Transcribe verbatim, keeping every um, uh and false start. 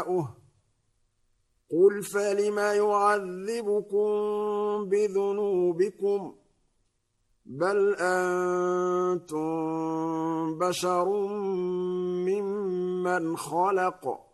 نَبَأُهُ قُلْ فَلِمَ يُعَذِّبُكُم بِذُنُوبِكُم ۖ بَلْ أَنتُم بَشَرٌ مِّمَّنْ خَلَقَ